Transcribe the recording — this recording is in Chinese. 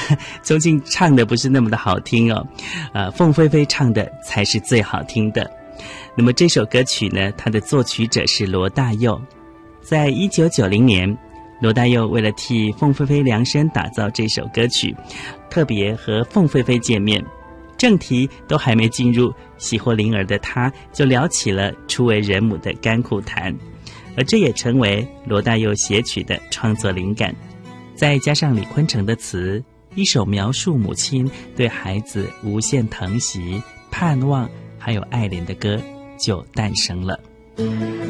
宗庆唱的不是那么的好听哦，凤飞飞唱的才是最好听的。那么这首歌曲呢，它的作曲者是罗大佑。在1990年，罗大佑为了替凤飞飞量身打造这首歌曲，特别和凤飞飞见面，正题都还没进入，喜获麟儿的他就聊起了初为人母的甘苦谈，而这也成为罗大佑写曲的创作灵感。再加上李坤城的词，一首描述母亲对孩子无限疼惜、盼望还有爱怜的歌就诞生了。